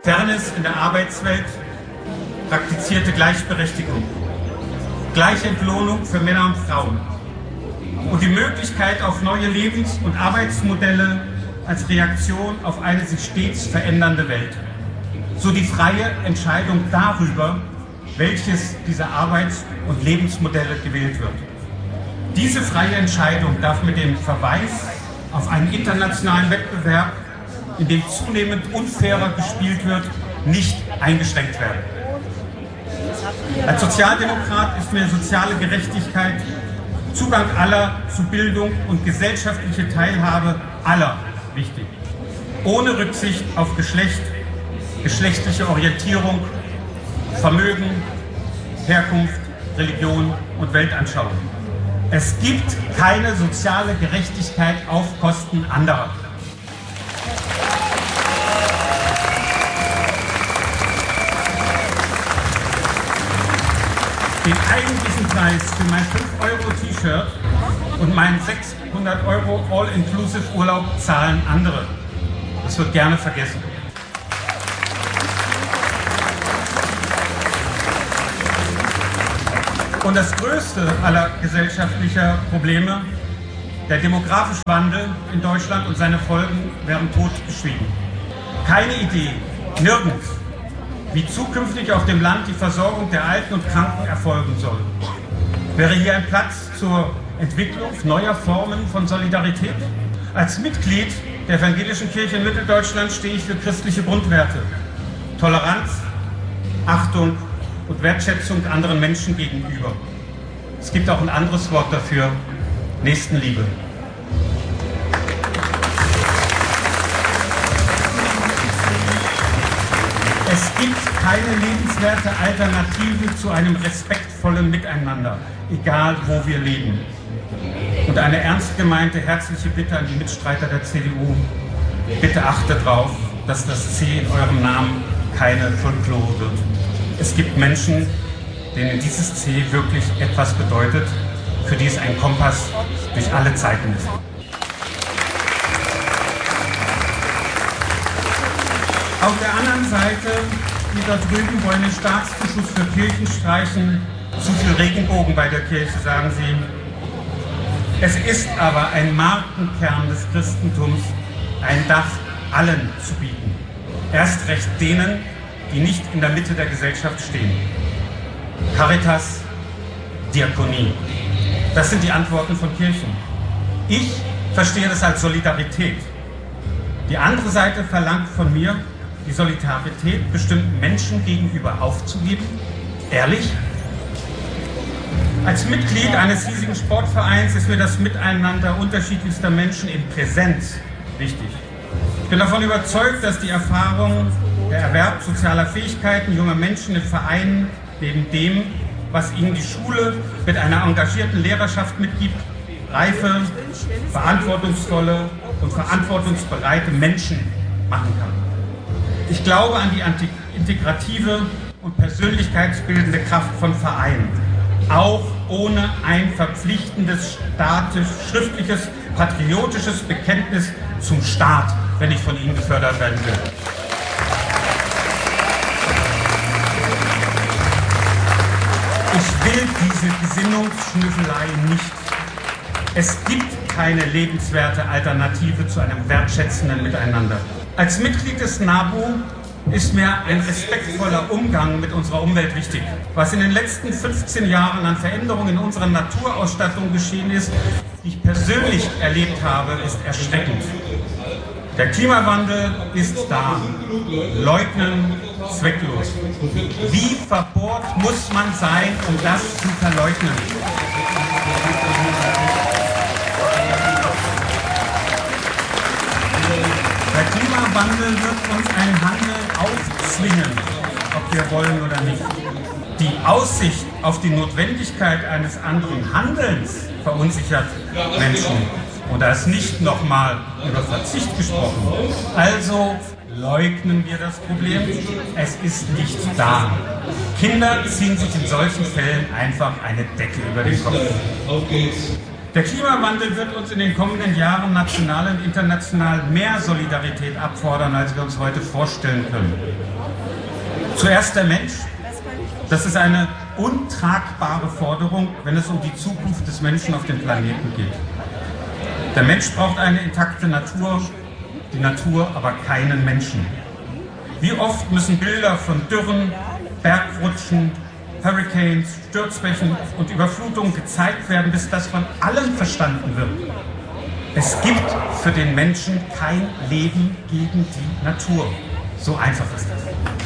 Fairness in der Arbeitswelt, praktizierte Gleichberechtigung, gleiche Entlohnung für Männer und Frauen und die Möglichkeit auf neue Lebens- und Arbeitsmodelle als Reaktion auf eine sich stets verändernde Welt. So die freie Entscheidung darüber, welches dieser Arbeits- und Lebensmodelle gewählt wird. Diese freie Entscheidung darf mit dem Verweis auf einen internationalen Wettbewerb, in dem zunehmend unfairer gespielt wird, nicht eingeschränkt werden. Als Sozialdemokrat ist mir soziale Gerechtigkeit, Zugang aller zu Bildung und gesellschaftliche Teilhabe aller wichtig. Ohne Rücksicht auf Geschlecht, geschlechtliche Orientierung, Vermögen, Herkunft, Religion und Weltanschauung. Es gibt keine soziale Gerechtigkeit auf Kosten anderer. Den eigentlichen Preis für mein 5-Euro-T-Shirt und meinen 600 € All-Inclusive-Urlaub zahlen andere. Das wird gerne vergessen. Und das größte aller gesellschaftlicher Probleme, der demografische Wandel in Deutschland und seine Folgen, werden totgeschwiegen. Keine Idee, nirgends, wie zukünftig auf dem Land die Versorgung der Alten und Kranken erfolgen soll. Wäre hier ein Platz zur Entwicklung neuer Formen von Solidarität? Als Mitglied der Evangelischen Kirche in Mitteldeutschland stehe ich für christliche Grundwerte, Toleranz, Achtung und Wertschätzung anderen Menschen gegenüber. Es gibt auch ein anderes Wort dafür, Nächstenliebe. Es gibt keine lebenswerte Alternative zu einem respektvollen Miteinander, egal wo wir leben. Und eine ernst gemeinte herzliche Bitte an die Mitstreiter der CDU, bitte achtet darauf, dass das C in eurem Namen keine Folklore wird. Es gibt Menschen, denen dieses C wirklich etwas bedeutet, für die es ein Kompass durch alle Zeiten ist. Auf der anderen Seite, die da drüben wollen den Staatszuschuss für Kirchen streichen, zu viel Regenbogen bei der Kirche, sagen sie. Es ist aber ein Markenkern des Christentums, ein Dach allen zu bieten. Erst recht denen, die nicht in der Mitte der Gesellschaft stehen. Caritas, Diakonie. Das sind die Antworten von Kirchen. Ich verstehe das als Solidarität. Die andere Seite verlangt von mir, die Solidarität bestimmten Menschen gegenüber aufzugeben. Ehrlich? Als Mitglied eines hiesigen Sportvereins ist mir das Miteinander unterschiedlichster Menschen in Präsenz wichtig. Ich bin davon überzeugt, dass die Erfahrung der Erwerb sozialer Fähigkeiten junger Menschen in Vereinen neben dem, was ihnen die Schule mit einer engagierten Lehrerschaft mitgibt, reife, verantwortungsvolle und verantwortungsbereite Menschen machen kann. Ich glaube an die integrative und persönlichkeitsbildende Kraft von Vereinen, auch ohne ein verpflichtendes schriftliches, patriotisches Bekenntnis zum Staat, wenn ich von ihnen gefördert werden will. Ich will diese Gesinnungsschnüffelei nicht. Es gibt keine lebenswerte Alternative zu einem wertschätzenden Miteinander. Als Mitglied des NABU ist mir ein respektvoller Umgang mit unserer Umwelt wichtig. Was in den letzten 15 Jahren an Veränderungen in unserer Naturausstattung geschehen ist, die ich persönlich erlebt habe, ist erschreckend. Der Klimawandel ist da. Leugnen zwecklos. Wie verbohrt muss man sein, um das zu verleugnen? Der Klimawandel wird uns einen Handel aufzwingen, ob wir wollen oder nicht. Die Aussicht auf die Notwendigkeit eines anderen Handelns verunsichert Menschen. Und da ist nicht nochmal über Verzicht gesprochen. Also leugnen wir das Problem. Es ist nicht da. Kinder ziehen sich in solchen Fällen einfach eine Decke über den Kopf. Der Klimawandel wird uns in den kommenden Jahren national und international mehr Solidarität abfordern, als wir uns heute vorstellen können. Zuerst der Mensch. Das ist eine untragbare Forderung, wenn es um die Zukunft des Menschen auf dem Planeten geht. Der Mensch braucht eine intakte Natur, die Natur aber keinen Menschen. Wie oft müssen Bilder von Dürren, Bergrutschen, Hurricanes, Sturzbächen und Überflutungen gezeigt werden, bis das von allen verstanden wird. Es gibt für den Menschen kein Leben gegen die Natur. So einfach ist das.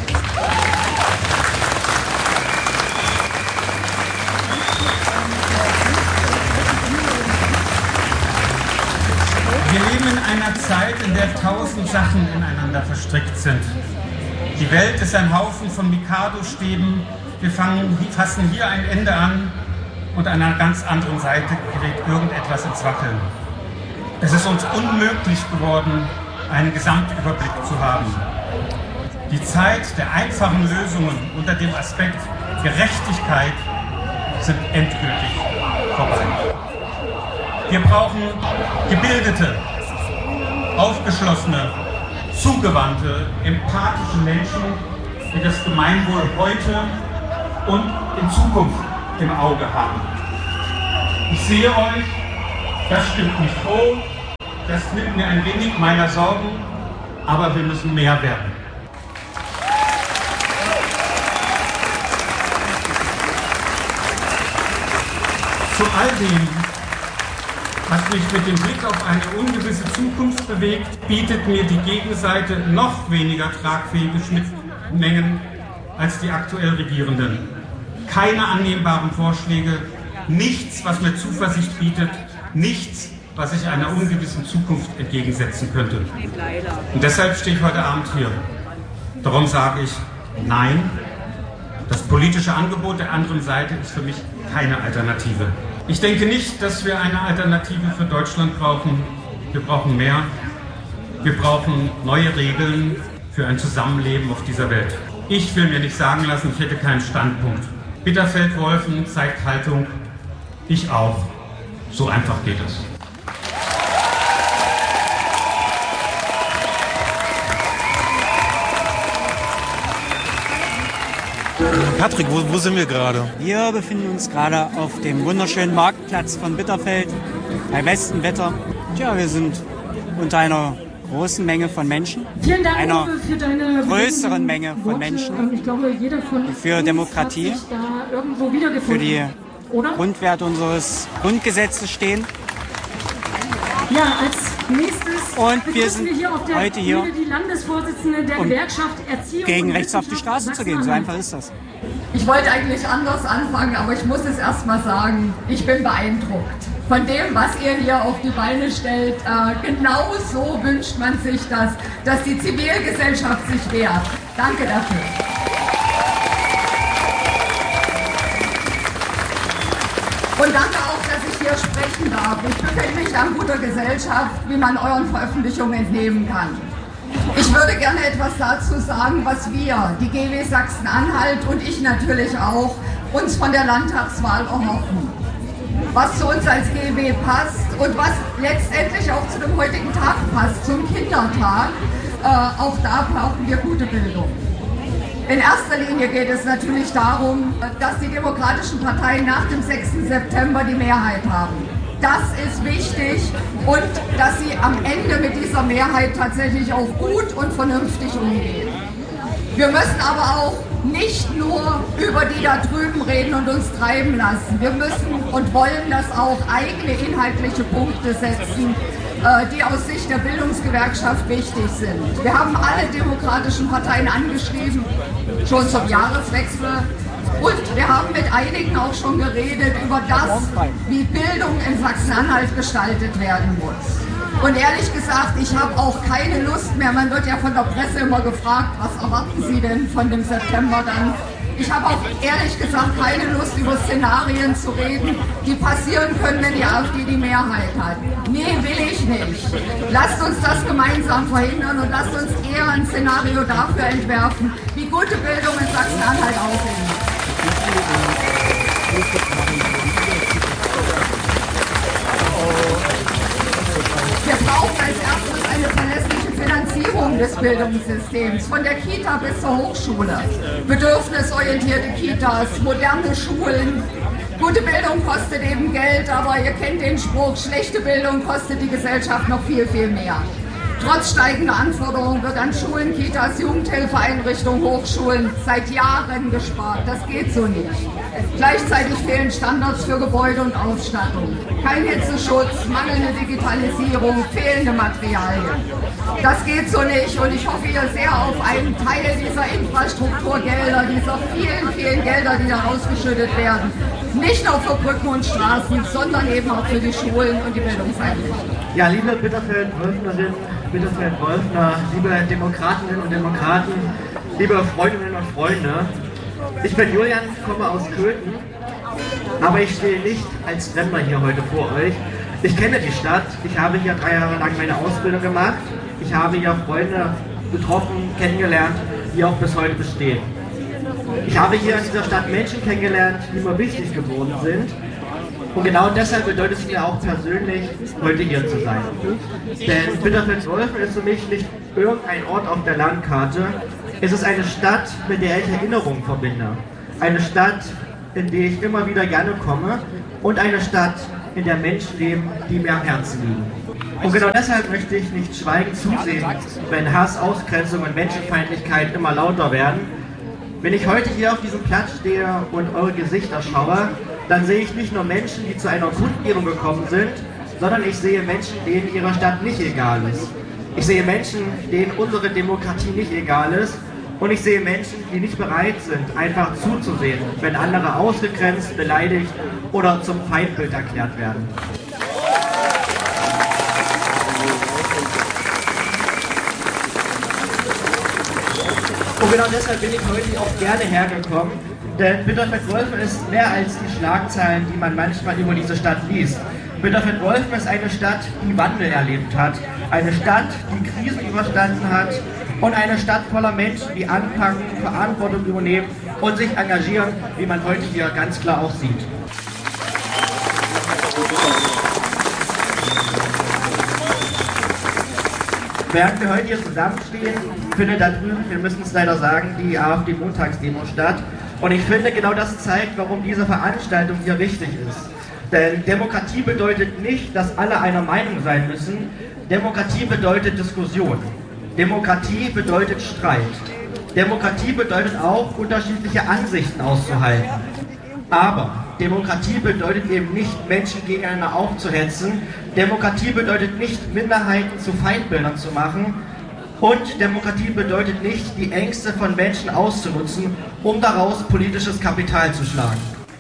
Wir leben in einer Zeit, in der 1000 Sachen ineinander verstrickt sind. Die Welt ist ein Haufen von Mikado-Stäben. Wir fassen hier ein Ende an und an einer ganz anderen Seite gerät irgendetwas ins Wackeln. Es ist uns unmöglich geworden, einen Gesamtüberblick zu haben. Die Zeit der einfachen Lösungen unter dem Aspekt Gerechtigkeit sind endgültig vorbei. Wir brauchen gebildete, aufgeschlossene, zugewandte, empathische Menschen, die das Gemeinwohl heute und in Zukunft im Auge haben. Ich sehe euch, das stimmt mich froh, das nimmt mir ein wenig meiner Sorgen, aber wir müssen mehr werden. Zu all dem, was mich mit dem Blick auf eine ungewisse Zukunft bewegt, bietet mir die Gegenseite noch weniger tragfähige Schnittmengen als die aktuell Regierenden. Keine annehmbaren Vorschläge, nichts, was mir Zuversicht bietet, nichts, was ich einer ungewissen Zukunft entgegensetzen könnte. Und deshalb stehe ich heute Abend hier. Darum sage ich Nein. Das politische Angebot der anderen Seite ist für mich keine Alternative. Ich denke nicht, dass wir eine Alternative für Deutschland brauchen. Wir brauchen mehr. Wir brauchen neue Regeln für ein Zusammenleben auf dieser Welt. Ich will mir nicht sagen lassen, ich hätte keinen Standpunkt. Bitterfeld-Wolfen zeigt Haltung. Ich auch. So einfach geht es. Patrick, wo sind wir gerade? Wir befinden uns gerade auf dem wunderschönen Marktplatz von Bitterfeld bei bestem Wetter. Tja, wir sind unter einer großen Menge von Menschen. Vielen Dank, einer Uwe, für deine größeren Menge von Menschen. Ich glaube, jeder von für Demokratie, hat sich da irgendwo wiedergefunden, für die oder? Grundwerte unseres Grundgesetzes stehen. Ja, als nächstes und wir sind hier auf der heute hier, Bühne die Landesvorsitzende der Gewerkschaft Erziehung gegen und rechts auf die Straße zu gehen. So einfach ist das. Ich wollte eigentlich anders anfangen, aber ich muss es erst mal sagen, ich bin beeindruckt von dem, was ihr hier auf die Beine stellt. Genau so wünscht man sich das, dass die Zivilgesellschaft sich wehrt. Danke dafür. Und danke auch, dass ich hier sprechen darf. Ich befinde mich an guter Gesellschaft, wie man euren Veröffentlichungen entnehmen kann. Ich würde gerne etwas dazu sagen, was wir, die GW Sachsen-Anhalt und ich natürlich auch, uns von der Landtagswahl erhoffen. Was zu uns als GW passt und was letztendlich auch zu dem heutigen Tag passt, zum Kindertag. Auch da brauchen wir gute Bildung. In erster Linie geht es natürlich darum, dass die demokratischen Parteien nach dem 6. September die Mehrheit haben. Das ist wichtig und dass sie am Ende mit dieser Mehrheit tatsächlich auch gut und vernünftig umgehen. Wir müssen aber auch nicht nur über die da drüben reden und uns treiben lassen. Wir müssen und wollen das auch eigene inhaltliche Punkte setzen, die aus Sicht der Bildungsgewerkschaft wichtig sind. Wir haben alle demokratischen Parteien angeschrieben, schon zum Jahreswechsel. Und wir haben mit einigen auch schon geredet über das, wie Bildung in Sachsen-Anhalt gestaltet werden muss. Und ehrlich gesagt, ich habe auch keine Lust mehr, man wird ja von der Presse immer gefragt, was erwarten Sie denn von dem September dann? Ich habe auch ehrlich gesagt keine Lust, über Szenarien zu reden, die passieren können, wenn die AfD die Mehrheit hat. Nee, will ich nicht. Lasst uns das gemeinsam verhindern und lasst uns eher ein Szenario dafür entwerfen, wie gute Bildung in Sachsen-Anhalt aussehen muss. Wir brauchen als erstes eine verlässliche Finanzierung des Bildungssystems, von der Kita bis zur Hochschule. Bedürfnisorientierte Kitas, moderne Schulen. Gute Bildung kostet eben Geld, aber ihr kennt den Spruch, schlechte Bildung kostet die Gesellschaft noch viel, viel mehr. Trotz steigender Anforderungen wird an Schulen, Kitas, Jugendhilfeeinrichtungen, Hochschulen seit Jahren gespart. Das geht so nicht. Gleichzeitig fehlen Standards für Gebäude und Ausstattung. Kein Hitzeschutz, mangelnde Digitalisierung, fehlende Materialien. Das geht so nicht und ich hoffe hier sehr auf einen Teil dieser Infrastrukturgelder, dieser vielen, vielen Gelder, die da ausgeschüttet werden. Nicht nur für Brücken und Straßen, sondern eben auch für die Schulen und die Bildungseinrichtungen. Ja, liebe Bitterfeld-Wölfnerinnen, Bitterfeld-Wölfner, liebe Demokratinnen und Demokraten, liebe Freundinnen und Freunde. Ich bin Julian, komme aus Köthen, aber ich stehe nicht als Fremder hier heute vor euch. Ich kenne die Stadt, ich habe hier 3 Jahre lang meine Ausbildung gemacht, ich habe hier Freunde getroffen, kennengelernt, die auch bis heute bestehen. Ich habe hier in dieser Stadt Menschen kennengelernt, die mir wichtig geworden sind. Und genau deshalb bedeutet es mir auch persönlich, heute hier zu sein. Denn Bitterfeld-Wölfen ist für mich nicht irgendein Ort auf der Landkarte. Es ist eine Stadt, mit der ich Erinnerungen verbinde. Eine Stadt, in die ich immer wieder gerne komme. Und eine Stadt, in der Menschen leben, die mir am Herzen liegen. Und genau deshalb möchte ich nicht schweigend zusehen, wenn Hass, Ausgrenzung und Menschenfeindlichkeit immer lauter werden. Wenn ich heute hier auf diesem Platz stehe und eure Gesichter schaue, dann sehe ich nicht nur Menschen, die zu einer Kundgebung gekommen sind, sondern ich sehe Menschen, denen ihre Stadt nicht egal ist. Ich sehe Menschen, denen unsere Demokratie nicht egal ist. Und ich sehe Menschen, die nicht bereit sind, einfach zuzusehen, wenn andere ausgegrenzt, beleidigt oder zum Feindbild erklärt werden. Und genau deshalb bin ich heute auch gerne hergekommen, denn Bitterfeld-Wölfen ist mehr als die Schlagzeilen, die man manchmal über diese Stadt liest. Bitterfeld-Wölfen ist eine Stadt, die Wandel erlebt hat, eine Stadt, die Krisen überstanden hat und eine Stadt voller Menschen, die anpacken, Verantwortung übernehmen und sich engagieren, wie man heute hier ganz klar auch sieht. Während wir heute hier zusammenstehen, findet da drüben, wir müssen es leider sagen, die AfD-Montagsdemo statt. Und ich finde, genau das zeigt, warum diese Veranstaltung hier wichtig ist. Denn Demokratie bedeutet nicht, dass alle einer Meinung sein müssen. Demokratie bedeutet Diskussion. Demokratie bedeutet Streit. Demokratie bedeutet auch, unterschiedliche Ansichten auszuhalten. Aber Demokratie bedeutet eben nicht, Menschen gegeneinander aufzuhetzen. Demokratie bedeutet nicht, Minderheiten zu Feindbildern zu machen. Und Demokratie bedeutet nicht, die Ängste von Menschen auszunutzen, um daraus politisches Kapital zu schlagen.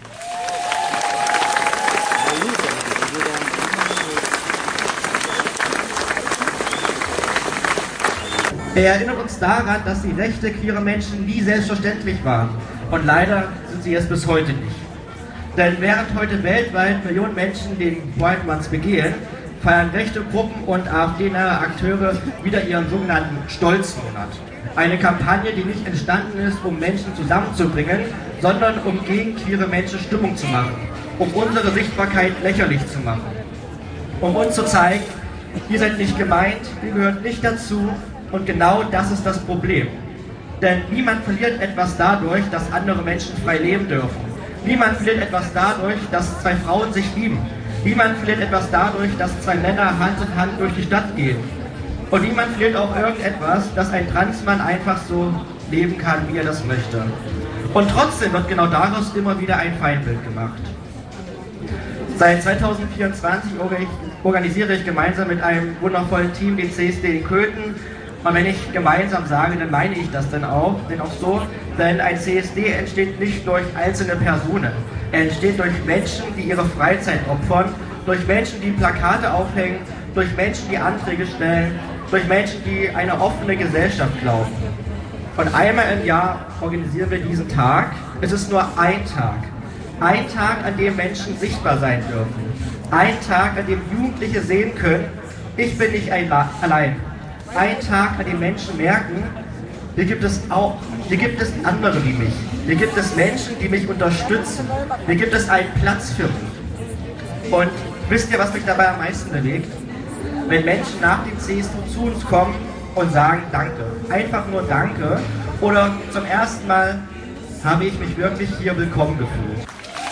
Er erinnert uns daran, dass die Rechte queerer Menschen nie selbstverständlich waren. Und leider sind sie es bis heute nicht. Denn während heute weltweit Millionen Menschen den Pride Month begehen, feiern rechte Gruppen und AfD-nahe Akteure wieder ihren sogenannten Stolzmonat. Eine Kampagne, die nicht entstanden ist, um Menschen zusammenzubringen, sondern um gegen queere Menschen Stimmung zu machen, um unsere Sichtbarkeit lächerlich zu machen, um uns zu zeigen, ihr seid nicht gemeint, ihr gehört nicht dazu und genau das ist das Problem. Denn niemand verliert etwas dadurch, dass andere Menschen frei leben dürfen. Niemand verliert etwas dadurch, dass 2 Frauen sich lieben. Niemand verliert etwas dadurch, dass 2 Männer Hand in Hand durch die Stadt gehen. Und niemand verliert auch irgendetwas, dass ein Transmann einfach so leben kann, wie er das möchte. Und trotzdem wird genau daraus immer wieder ein Feindbild gemacht. Seit 2024 organisiere ich gemeinsam mit einem wundervollen Team den CSD in Köthen. Und wenn ich gemeinsam sage, dann meine ich das denn auch so, denn ein CSD entsteht nicht durch einzelne Personen. Er entsteht durch Menschen, die ihre Freizeit opfern, durch Menschen, die Plakate aufhängen, durch Menschen, die Anträge stellen, durch Menschen, die eine offene Gesellschaft glauben. Und einmal im Jahr organisieren wir diesen Tag. Es ist nur ein Tag. Ein Tag, an dem Menschen sichtbar sein dürfen. Ein Tag, an dem Jugendliche sehen können, ich bin nicht allein. Ein Tag, an dem Menschen merken, hier gibt es andere wie mich. Hier gibt es Menschen, die mich unterstützen. Hier gibt es einen Platz für mich. Und Wisst ihr, was mich dabei am meisten bewegt? Wenn Menschen nach dem CSU zu uns kommen und sagen Danke. Einfach nur Danke. Oder zum ersten Mal habe ich mich wirklich hier willkommen gefühlt.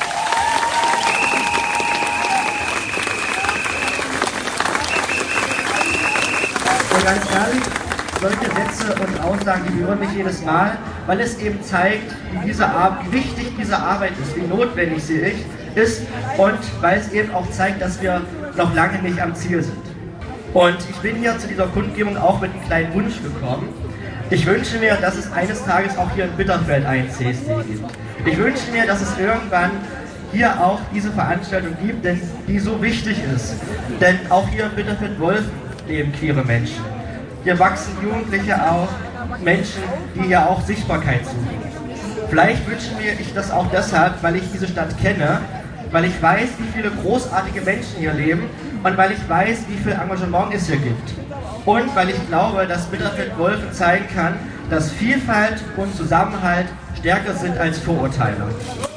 Und ganz ehrlich, solche Sätze und Aussagen, die berühren mich jedes Mal, weil es eben zeigt, wie wichtig diese Arbeit ist, wie notwendig sie ist und weil es eben auch zeigt, dass wir noch lange nicht am Ziel sind. Und ich bin hier zu dieser Kundgebung auch mit einem kleinen Wunsch gekommen. Ich wünsche mir, dass es eines Tages auch hier in Bitterfeld einen CSD gibt. Ich wünsche mir, dass es irgendwann hier auch diese Veranstaltung gibt, denn die so wichtig ist. Denn auch hier in Bitterfeld-Wolfen leben queere Menschen. Hier wachsen Jugendliche auch, Menschen, die hier auch Sichtbarkeit suchen. Vielleicht wünsche mir ich das auch deshalb, weil ich diese Stadt kenne, weil ich weiß, wie viele großartige Menschen hier leben und weil ich weiß, wie viel Engagement es hier gibt. Und weil ich glaube, dass Bitterfeld-Wolfen zeigen kann, dass Vielfalt und Zusammenhalt stärker sind als Vorurteile.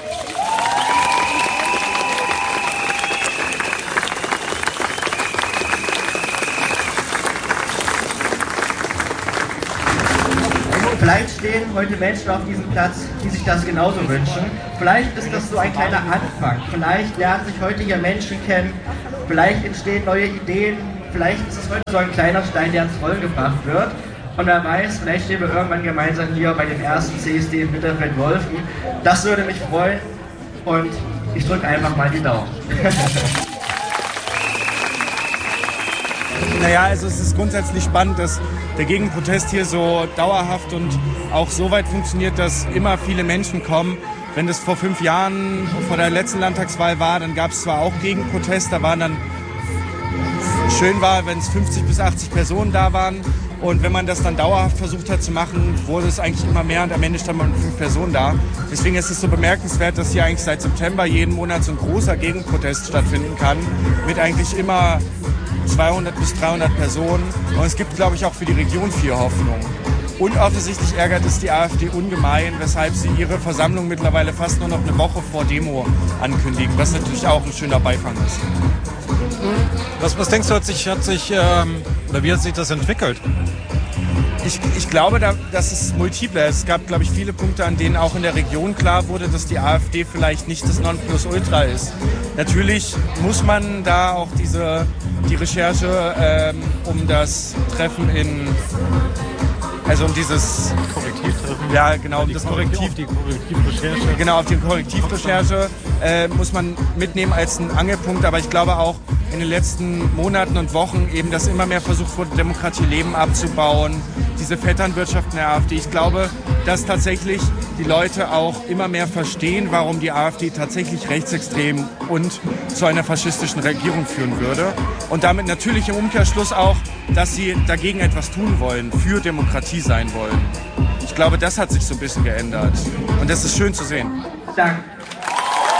Vielleicht stehen heute Menschen auf diesem Platz, die sich das genauso wünschen. Vielleicht ist das so ein kleiner Anfang. Vielleicht lernen sich heute hier Menschen kennen. Vielleicht entstehen neue Ideen. Vielleicht ist es heute so ein kleiner Stein, der ins Rollen gebracht wird. Und wer weiß, vielleicht stehen wir irgendwann gemeinsam hier bei dem ersten CSD in Bitterfeld-Wolfen. Das würde mich freuen. Und ich drücke einfach mal die Daumen. Naja, also es ist grundsätzlich spannend, dass der Gegenprotest hier so dauerhaft und auch so weit funktioniert, dass immer viele Menschen kommen. Wenn das vor 5 Jahren, vor der letzten Landtagswahl war, dann gab es zwar auch Gegenprotest, da waren dann, schön war, wenn es 50 bis 80 Personen da waren. Und wenn man das dann dauerhaft versucht hat zu machen, wurde es eigentlich immer mehr und am Ende stand man mit 5 Personen da. Deswegen ist es so bemerkenswert, dass hier eigentlich seit September jeden Monat so ein großer Gegenprotest stattfinden kann, mit eigentlich immer 200 bis 300 Personen. Und es gibt, glaube ich, auch für die Region viel Hoffnung. Und offensichtlich ärgert es die AfD ungemein, weshalb sie ihre Versammlung mittlerweile fast nur noch eine Woche vor Demo ankündigen, was natürlich auch ein schöner Beifang ist. Was denkst du, wie hat sich das entwickelt? Ich glaube, das ist multiple. Es gab, glaube ich, viele Punkte, an denen auch in der Region klar wurde, dass die AfD vielleicht nicht das Nonplusultra ist. Natürlich muss man da auch die Recherche um das Treffen um dieses Korrektivtreffen? Ja, genau, die Korrektivrecherche. Genau, auf die Korrektivrecherche muss man mitnehmen als einen Angelpunkt, aber ich glaube auch in den letzten Monaten und Wochen eben, dass immer mehr versucht wurde, Demokratie Leben abzubauen, diese Vetternwirtschaft in der AfD. Ich glaube, dass tatsächlich die Leute auch immer mehr verstehen, warum die AfD tatsächlich rechtsextrem und zu einer faschistischen Regierung führen würde. Und damit natürlich im Umkehrschluss auch, dass sie dagegen etwas tun wollen, für Demokratie sein wollen. Ich glaube, das hat sich so ein bisschen geändert. Und das ist schön zu sehen. Danke.